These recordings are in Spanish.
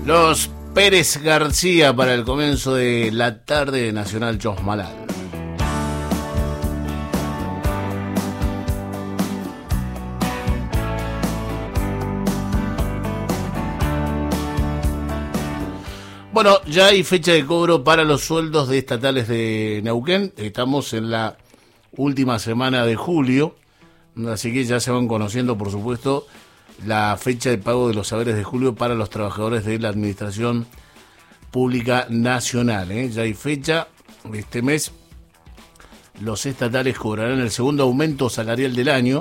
Los Pérez García para el comienzo de la tarde de Nacional Chosmalal. Bueno, ya hay fecha de cobro para los sueldos de estatales de Neuquén. Estamos en la última semana de julio, así que ya se van conociendo, por supuesto, la fecha de pago de los saberes de julio para los trabajadores de la Administración Pública Nacional. Ya hay fecha. Este mes los estatales cobrarán el segundo aumento salarial del año.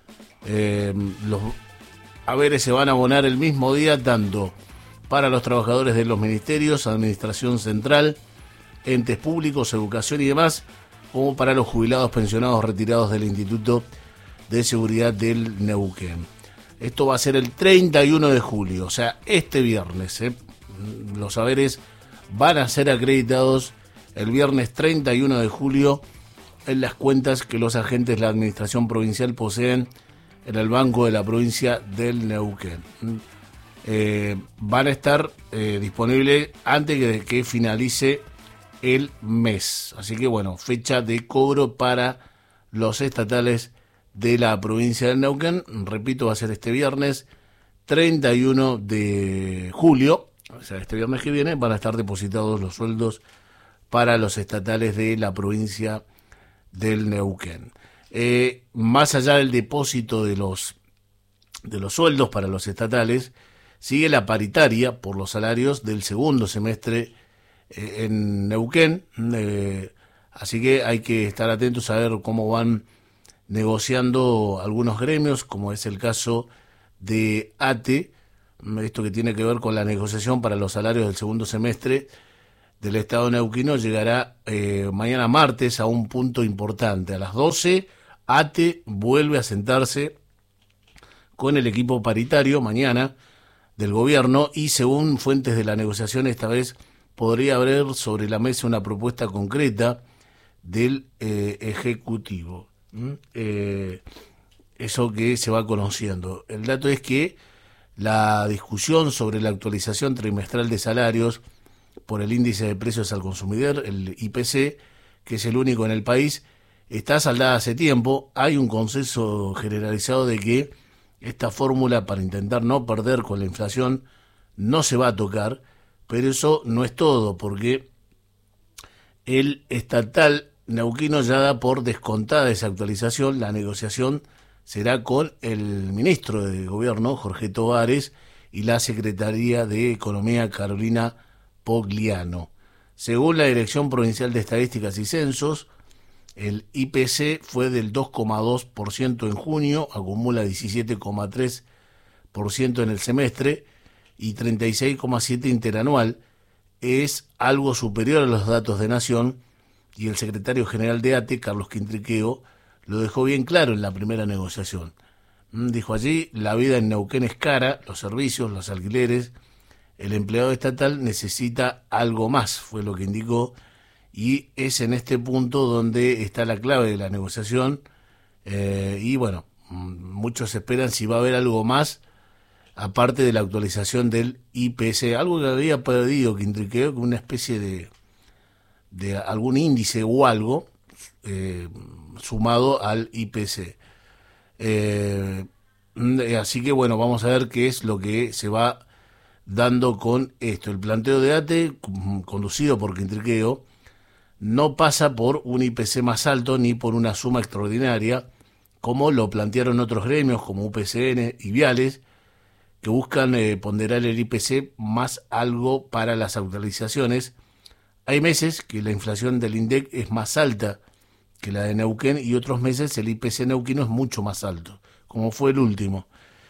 Los haberes se van a abonar el mismo día, tanto para los trabajadores de los ministerios, administración central, entes públicos, educación y demás, como para los jubilados, pensionados, retirados del Instituto de Seguridad del Neuquén. Esto va a ser el 31 de julio, o sea, este viernes. Los haberes van a ser acreditados el viernes 31 de julio en las cuentas que los agentes de la Administración Provincial poseen en el Banco de la Provincia del Neuquén. Van a estar disponibles antes de que finalice el mes. Así que bueno, fecha de cobro para los estatales de la provincia del Neuquén. Repito, va a ser este viernes 31 de julio. O sea, este viernes que viene van a estar depositados los sueldos para los estatales de la provincia del Neuquén. Más allá del depósito de los sueldos para los estatales, sigue la paritaria por los salarios del segundo semestre en Neuquén, así que hay que estar atentos a ver cómo van negociando algunos gremios, como es el caso de ATE, esto que tiene que ver con la negociación para los salarios del segundo semestre del Estado neuquino. Llegará mañana martes a un punto importante. A las 12, ATE vuelve a sentarse con el equipo paritario mañana del gobierno y, según fuentes de la negociación, esta vez podría haber sobre la mesa una propuesta concreta del Ejecutivo. Eso que se va conociendo. El dato es que la discusión sobre la actualización trimestral de salarios por el índice de precios al consumidor, el IPC, que es el único en el país, está saldada hace tiempo. Hay un consenso generalizado de que esta fórmula, para intentar no perder con la inflación, no se va a tocar, pero eso no es todo, porque el estatal neuquino ya da por descontada esa actualización. La negociación será con el ministro de Gobierno, Jorge Tovares, y la Secretaría de Economía, Carolina Pogliano. Según la Dirección Provincial de Estadísticas y Censos, el IPC fue del 2,2% en junio, acumula 17,3% en el semestre y 36,7% interanual. Es algo superior a los datos de Nación, y el secretario general de ATE, Carlos Quintriqueo, lo dejó bien claro en la primera negociación. Dijo allí: la vida en Neuquén es cara, los servicios, los alquileres, el empleado estatal necesita algo más, fue lo que indicó. Y es en este punto donde está la clave de la negociación. Y bueno, muchos esperan si va a haber algo más, aparte de la actualización del IPC, algo que había perdido Quintriqueo, una especie de algún índice o algo sumado al IPC. Así que bueno, vamos a ver qué es lo que se va dando con esto. El planteo de ATE, conducido por Quintriqueo, no pasa por un IPC más alto ni por una suma extraordinaria, como lo plantearon otros gremios como UPCN y Viales, que buscan ponderar el IPC más algo para las actualizaciones. Hay meses que la inflación del INDEC es más alta que la de Neuquén, y otros meses el IPC neuquino es mucho más alto, como fue el último.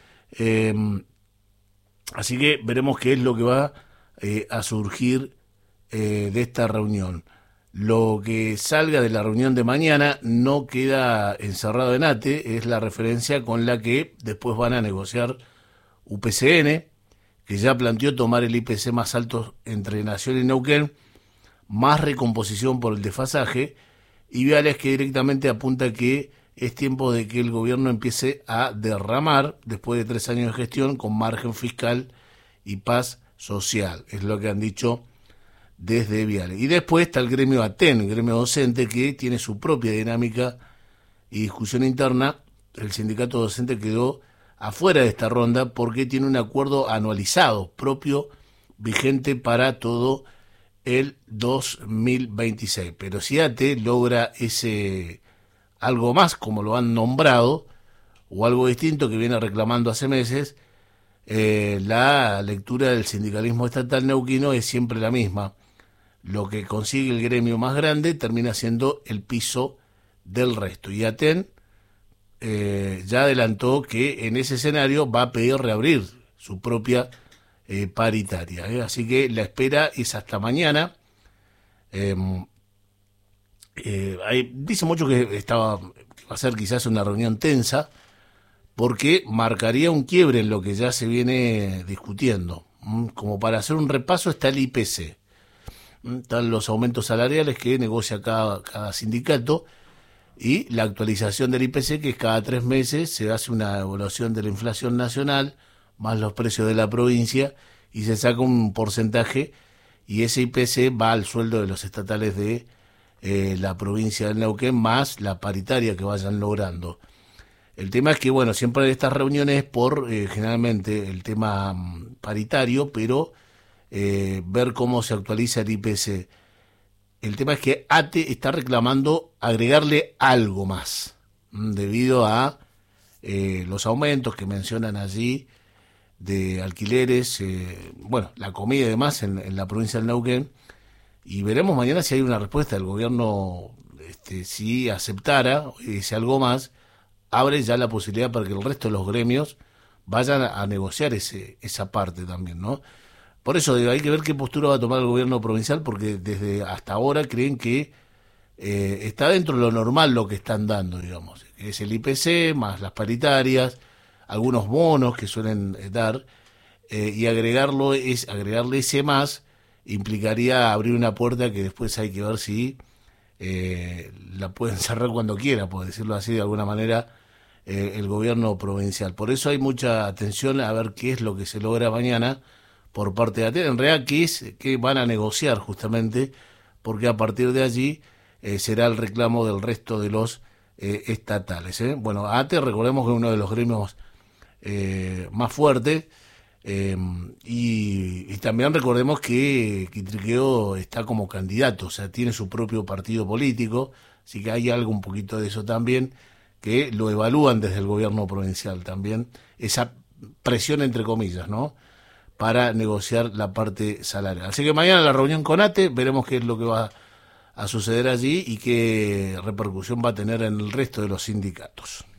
Así que veremos qué es lo que va a surgir de esta reunión. Lo que salga de la reunión de mañana no queda encerrado en ATE, es la referencia con la que después van a negociar UPCN, que ya planteó tomar el IPC más alto entre Nación y Neuquén, más recomposición por el desfasaje, y Viales, que directamente apunta que es tiempo de que el gobierno empiece a derramar, después de 3 años de gestión, con margen fiscal y paz social, es lo que han dicho desde Viale. Y después está el gremio ATEN, el gremio docente, que tiene su propia dinámica y discusión interna. El sindicato docente quedó afuera de esta ronda porque tiene un acuerdo anualizado propio vigente para todo el 2026. Pero si ATE logra ese algo más, como lo han nombrado, o algo distinto que viene reclamando hace meses, la lectura del sindicalismo estatal neuquino es siempre la misma. Lo que consigue el gremio más grande termina siendo el piso del resto. Y ATEN ya adelantó que en ese escenario va a pedir reabrir su propia paritaria. Así que la espera es hasta mañana. Dice mucho que va a ser quizás una reunión tensa, porque marcaría un quiebre en lo que ya se viene discutiendo. Como para hacer un repaso está el IPC. Están los aumentos salariales que negocia cada sindicato y la actualización del IPC, que es cada 3 meses se hace una evaluación de la inflación nacional más los precios de la provincia y se saca un porcentaje y ese IPC va al sueldo de los estatales de la provincia del Neuquén más la paritaria que vayan logrando. El tema es que, bueno, siempre hay estas reuniones por generalmente el tema paritario, pero ver cómo se actualiza el IPC. El tema es que ATE está reclamando agregarle algo más, debido a los aumentos que mencionan allí de alquileres, bueno, la comida y demás en la provincia del Neuquén. Y veremos mañana si hay una respuesta del gobierno, si aceptara ese algo más, abre ya la posibilidad para que el resto de los gremios vayan a negociar esa parte también, ¿no? Por eso hay que ver qué postura va a tomar el gobierno provincial, porque desde hasta ahora creen que está dentro de lo normal lo que están dando, digamos, que es el IPC más las paritarias, algunos bonos que suelen dar, y agregarle ese más implicaría abrir una puerta que después hay que ver si la pueden cerrar cuando quiera, por decirlo así de alguna manera, el gobierno provincial. Por eso hay mucha atención a ver qué es lo que se logra mañana por parte de ATE, en realidad que van a negociar justamente, porque a partir de allí será el reclamo del resto de los estatales. Bueno, ATE, recordemos que es uno de los gremios más fuertes, y también recordemos que Quitriqueo está como candidato, o sea, tiene su propio partido político, así que hay algo un poquito de eso también, que lo evalúan desde el gobierno provincial también, esa presión entre comillas, ¿no?, para negociar la parte salarial. Así que mañana la reunión con ATE, veremos qué es lo que va a suceder allí y qué repercusión va a tener en el resto de los sindicatos.